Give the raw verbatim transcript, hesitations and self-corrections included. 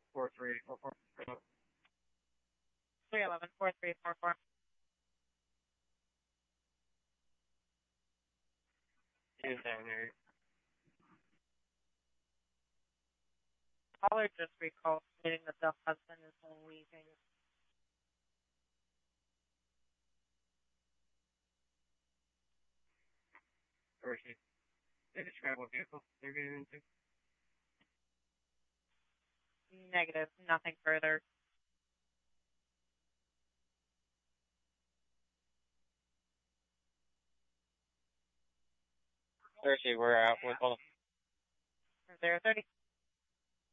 four three four four. three eleven, four three four four. Is down there. Caller just recalled stating that the husband is leaving. Or is she? They describe what vehicle they're getting into. Negative, nothing further. Thursday, we're out with all. Zero thirty.